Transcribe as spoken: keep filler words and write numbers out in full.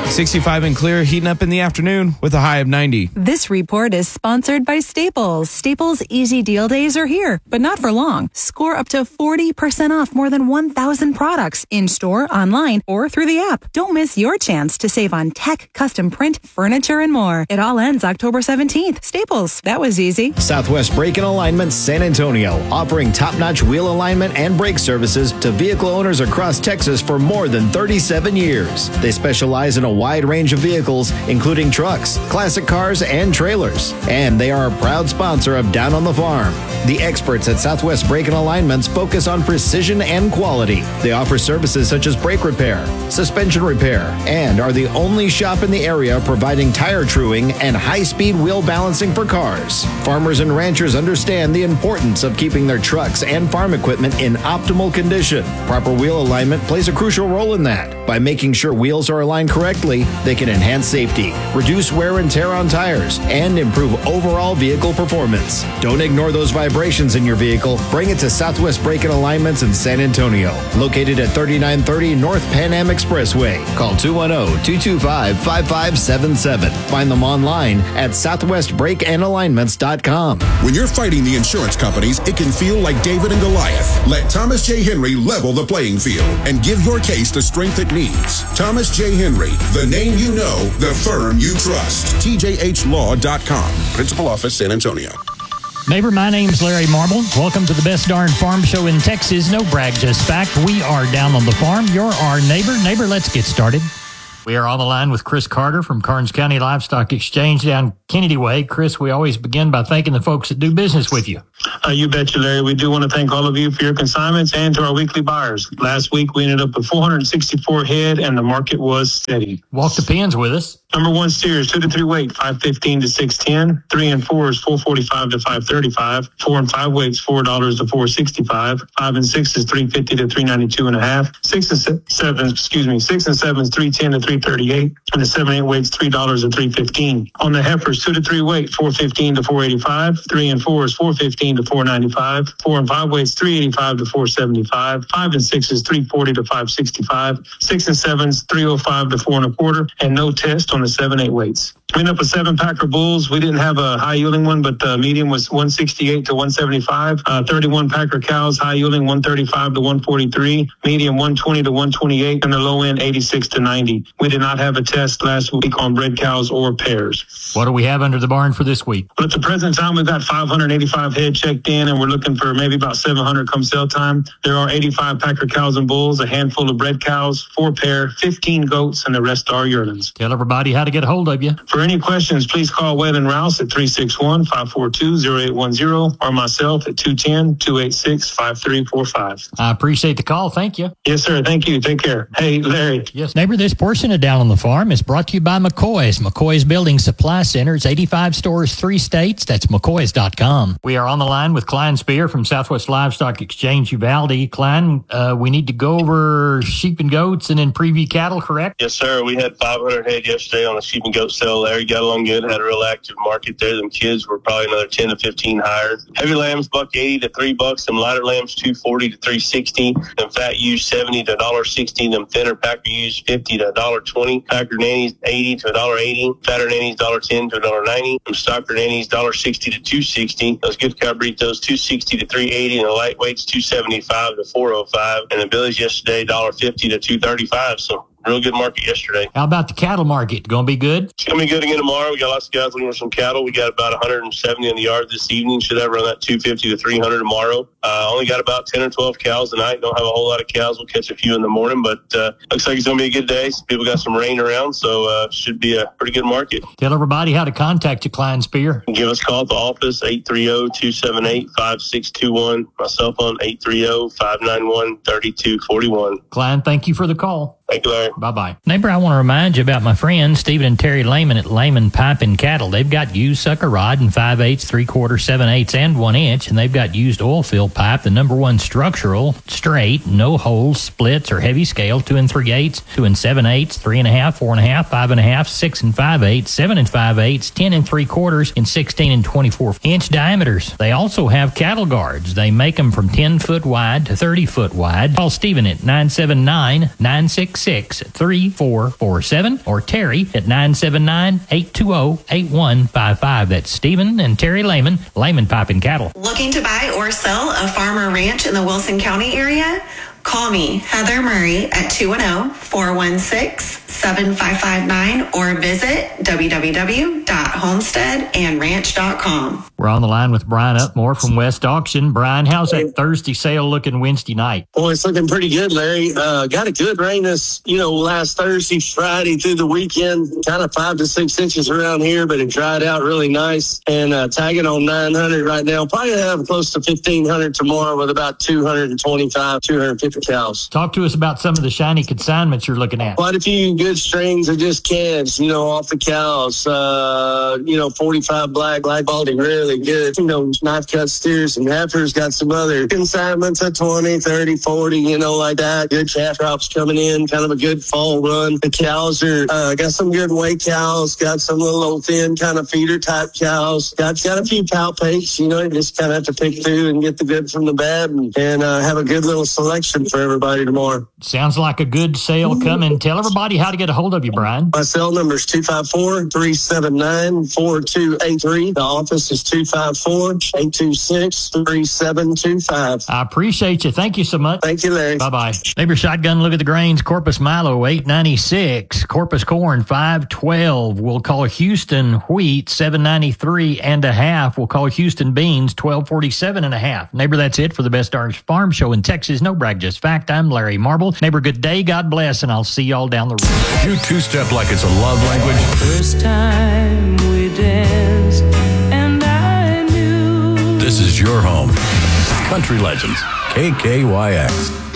sixty-five and clear, heating up in the afternoon with a high of ninety. This report is sponsored by Staples. Staples Easy Deal Days are here, but not for long. Score up to forty percent off more than one thousand products in-store, online, or through the app. Don't miss your chance to save on tech, custom print, furniture, and more. It all ends October seventeenth. Staples. That was easy. Southwest Brake and Alignment San Antonio, offering top-notch wheel alignment and brake services to vehicle owners across Texas for more than thirty-seven years. They specialize in a wide range of vehicles, including trucks, classic cars, and trailers. And they are a proud sponsor of Down on the Farm. The experts at Southwest Brake and Alignments focus on precision and quality. They offer services such as brake repair, suspension repair, and are the only shop in the area providing tire truing and high-speed wheel balancing for cars. Farmers and ranchers understand the importance of keeping their trucks and farm equipment in optimal condition. Proper wheel alignment plays a crucial role in that. By making sure wheels are aligned correctly, they can enhance safety, reduce wear and tear on tires, and improve overall vehicle performance. Don't ignore those vibrations in your vehicle. Bring it to Southwest Brake and Alignments in San Antonio, located at thirty-nine thirty North Pan Am Expressway. Call two one zero, two two five, five five seven seven. Find them online at southwest brake and alignments dot com. When you're fighting the insurance companies, it can feel like David and Goliath. Let Thomas J. Henry level the playing field and give your case the strength it needs. Thomas J. Henry, the name you know, the firm you trust. T J H law dot com. Principal Office, San Antonio. Neighbor, my name's Larry Marble. Welcome to the best darn farm show in Texas. No brag, just fact. We are down on the farm. You're our neighbor. Neighbor, let's get started. We are on the line with Chris Carter from Karnes County Livestock Exchange down Kennedy Way. Chris, we always begin by thanking the folks that do business with you. Uh, you betcha, Larry. We do want to thank all of you for your consignments and to our weekly buyers. Last week, we ended up with four hundred sixty-four head, and the market was steady. Walk the pens with us. Number one steers, two to three weight, five fifteen to six ten. Three and four is four forty-five to five thirty-five. Four and five weights, four dollars to four sixty-five. Five and six is three fifty to three ninety-two and a half. Six and seven, excuse me, six and seven is three ten to three thirty-eight. And the seven eight weights, three dollars to three fifteen. On the heifers, two to three weight, four fifteen to four eighty-five. Three and four is four fifteen to four ninety-five. Four and five weights, three eighty-five to four seventy-five. Five and six is three forty to five sixty-five. Six and seven is three oh five to four and a quarter. And no test on the seven eight weights. We ended up with seven packer bulls. We didn't have a high yielding one, but the medium was one sixty-eight to one seventy-five. Uh, thirty-one packer cows, high yielding one thirty-five to one forty-three. Medium one twenty to one twenty-eight, and the low end eighty-six to ninety. We did not have a test last week on bred cows or pairs. What do we have under the barn for this week? But at the present time, we've got five hundred eighty-five head checked in, and we're looking for maybe about seven hundred come sale time. There are eighty-five packer cows and bulls, a handful of bred cows, four pair, fifteen goats, and the rest are yearlings. Tell everybody how to get a hold of you. For any questions, please call Waylon Rouse at three six one, five four two, zero eight one zero or myself at two one zero, two eight six, five three four five. I appreciate the call. Thank you. Yes, sir. Thank you. Take care. Hey, Larry. Yes, neighbor, this portion of Down on the Farm is brought to you by McCoy's. McCoy's Building Supply Centers, eighty-five stores, three states. That's McCoy's dot com. We are on the line with Klein Spear from Southwest Livestock Exchange, Uvalde. Klein, uh, we need to go over sheep and goats and then preview cattle, correct? Yes, sir. We had five hundred head yesterday on the sheep and goat sale. Larry got along good. Had a real active market there. Them kids were probably another ten to fifteen higher. Heavy lambs, buck eighty to three bucks. Them lighter lambs, two forty to three sixty. Them fat ewes, seventy to one sixty. Them thinner packer ewes, fifty to one twenty. Packer nannies, eighty to one eighty. Fatter nannies, one ten to one ninety. Them stocker nannies, one sixty to two sixty. Those good cabritos, two sixty to three eighty. And the lightweights, two seventy-five to four oh five. And the billies yesterday, one fifty to two thirty-five. So real good market yesterday. How about the cattle market? Going to be good? It's going to be good again tomorrow. We got lots of guys looking for some cattle. We got about one hundred seventy in the yard this evening. Should have around that two fifty to three hundred tomorrow. Uh, only got about ten or twelve cows tonight. Don't have a whole lot of cows. We'll catch a few in the morning, but uh, looks like it's going to be a good day. Some people got some rain around, so uh, should be a pretty good market. Tell everybody how to contact you, Klein Spear. Give us a call at the office, eight three zero, two seven eight, five six two one. My cell phone, eight three zero, five nine one, three two four one. Klein, thank you for the call. Thank you, Larry. Bye-bye. Neighbor, I want to remind you about my friends, Stephen and Terry Lehman at Lehman Pipe and Cattle. They've got used sucker rod in five eighths, three quarters, seven eighths, and one inch, and they've got used oil fill pipe, the number one structural, straight, no holes, splits, or heavy scale, two and three eighths, two and seven eighths, three and a half, four and a half, five and a half, six and five eighths, seven and five eighths, ten and three quarters, and sixteen and twenty-four inch diameters. They also have cattle guards. They make them from ten foot wide to thirty foot wide. Call Stephen at nine seven nine, nine six six six, three four four seven or Terry at nine seven nine, eight two zero, eight one five five. That's Stephen and Terry Lehman, Lehman Pipe and Cattle. Looking to buy or sell a farm or ranch in the Wilson County area? Call me, Heather Murray, at two one zero, four one six, seven five five nine or visit w w w dot homestead and ranch dot com. We're on the line with Brian Upmore from West Auction. Brian, how's that Thursday sale looking Wednesday night? Boy, it's looking pretty good, Larry. Uh, got a good rain this, you know, last Thursday, Friday through the weekend. Kind of five to six inches around here, but it dried out really nice. And uh, tagging on nine hundred right now. Probably have close to fifteen hundred tomorrow with about two twenty-five, two fifty cows. Talk to us about some of the shiny consignments you're looking at. Quite a few good strings of just calves, you know, off the cows. Uh, you know, forty-five black, black baldy, really good. You know, knife cut steers and heifers. Got some other consignments of twenty, thirty, forty, you know, like that. Good calf crops coming in, kind of a good fall run. The cows are, uh, got some good weight cows, got some little old thin kind of feeder type cows. Got, got a few palpates, you know, you just kind of have to pick through and get the good from the bad and, and uh, have a good little selection for everybody tomorrow. Sounds like a good sale coming. Tell everybody how to get a hold of you, Brian. My cell number is two five four, three seven nine, four two eight three. The office is two five four, eight two six, three seven two five. I appreciate you. Thank you so much. Thank you, Larry. Bye-bye. Neighbor Shotgun, look at the grains. Corpus Milo, eight ninety-six. Corpus Corn, five twelve. We'll call Houston Wheat, seven ninety-three and a half. We'll call Houston Beans, twelve forty-seven and a half. Neighbor, that's it for the Best Darn Farm Show in Texas. No brag, just fact. I'm Larry Marble. Neighbor, good day. God bless, and I'll see y'all down the road. You two-step like it's a love language. First time we danced, and I knew. This is your home. Country Legends, K K Y X.